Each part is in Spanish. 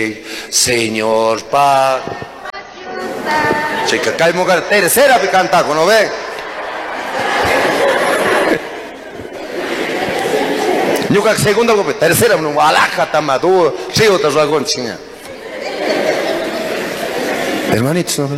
Señor paz. Chica, cae mujer tercera que canta, ¿no ve? Nunca segunda, tercera, no alaja tamadu, sí otra dragón chinga. Hermanitos, ¿no ve?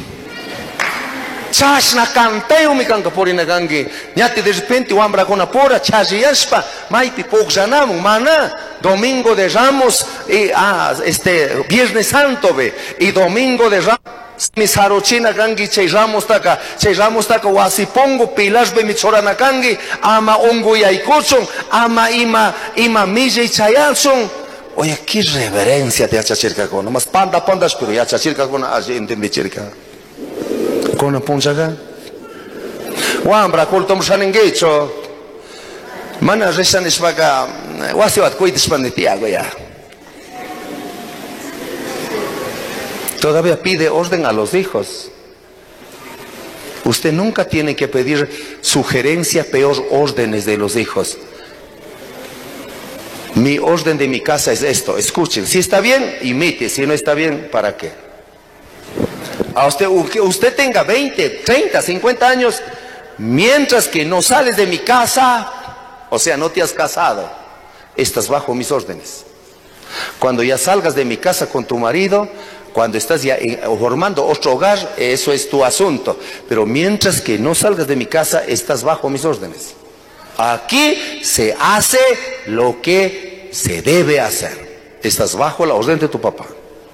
Chashna canteo mi canca por inagangi. Nyati de repente o ambra con apora chashiaspa, maipi pokjanam, mana, domingo de Ramos y Viernes Santo ve y domingo de Ramos. Mi sarochina gangi che Ramos taka wasipongo pilas be mi chorana gangi ama ongo yaikochon ama ima mije chayalson. Oye, qué reverencia te hacha cerca con, nomás panda pero ya hacha cerca con así entendí cerca. Con punjaga wambra kultom shanengecho mana reshan ispaga wasiwat kuitis panditiago ya. Todavía pide orden a los hijos. Usted nunca tiene que pedir sugerencia, peor órdenes de los hijos. Mi orden de mi casa es esto, escuchen, si está bien, imite, si no está bien, ¿para qué? A usted tenga 20, 30, 50 años, mientras que no sales de mi casa, o sea, no te has casado, estás bajo mis órdenes. Cuando ya salgas de mi casa con tu marido, cuando estás ya formando otro hogar, eso es tu asunto. Pero mientras que no salgas de mi casa, estás bajo mis órdenes. Aquí se hace lo que se debe hacer. Estás bajo la orden de tu papá.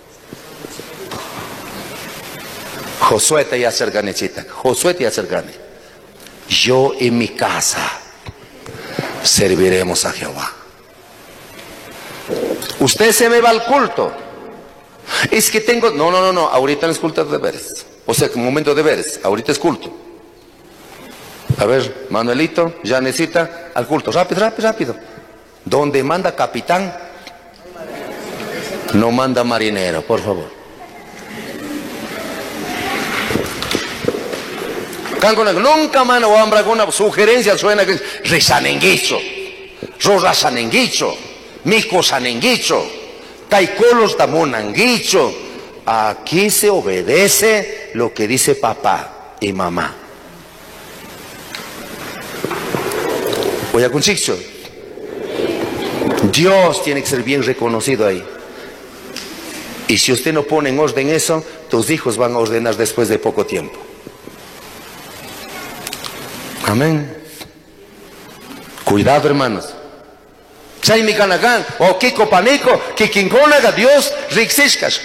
Josué te ya acercane, chita. Josué te acercane. Yo en mi casa serviremos a Jehová. Usted se me va al culto. Es que tengo... No, ahorita no es culto de deberes. O sea, un momento de deberes. Ahorita es culto. A ver, Manuelito, ya necesita al culto. Rápido. Donde manda capitán, no manda marinero, por favor. Nunca mano hambra con una sugerencia suena que resanenguicho, rorasanenguicho, mico sanenguicho, taicolos tamonanguicho. Aquí se obedece lo que dice papá y mamá. Voy a conchicho. Dios tiene que ser bien reconocido ahí. Y si usted no pone en orden eso, tus hijos van a ordenar después de poco tiempo. Amén. Cuidado, hermanos. Chaimi kanagan o kiko panico que kinkonaga Dios rixishkas.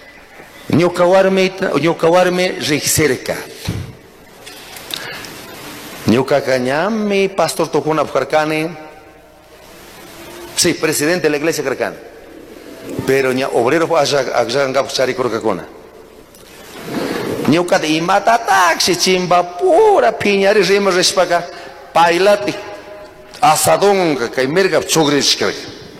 Ñukawarme rixirka. Ñukakanyami pastor tokuna Carcane. Sí, presidente de la iglesia Carcane. Pero ña obrero aganga chari korkakuna. Ñuka de imatatak chimba pura piñari rima respaga pailati asadón que merga chogrishka.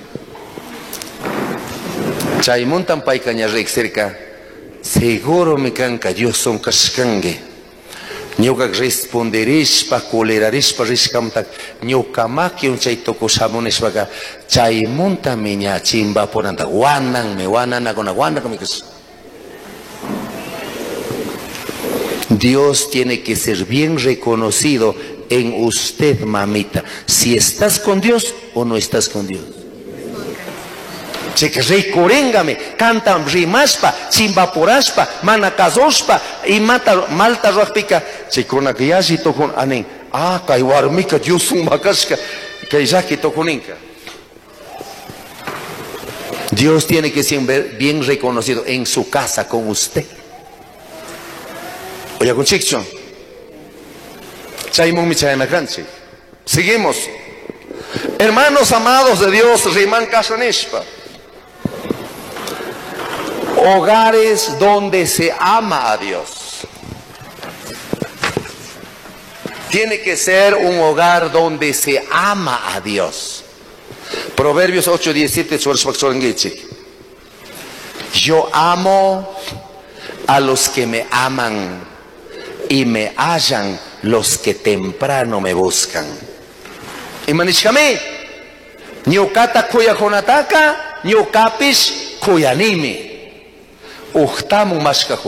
Chaymontan paikaña rexerka seguro me canca Dios son kashkange. Ñuka responderishpa colerarishpa rishkamtak ñuka maki un chaytoko shamonishpaga chaymonta miña chimba poranta wanana con aguana comics. Dios tiene que ser bien reconocido en usted, mamita. Si estás con Dios o no estás con Dios. Cheque rey corengame, cantan rimashpa, chimbaporashpa, manacazospa y malta rospica. Checona que ya si tocon anen. Kaiwarmika Dios un macasca, que ya que toconinca. Dios tiene que ser bien reconocido en su casa con usted. Oye, con chicho. Seguimos. Hermanos amados de Dios, Riman Kasanishpa. Hogares donde se ama a Dios. Tiene que ser un hogar donde se ama a Dios. Proverbios 8:17. Yo amo a los que me aman y me hallan los que temprano me buscan. Y manishkame, ñukata kuyakunataka, ñukapish kuyanimi. Uhtamun mashka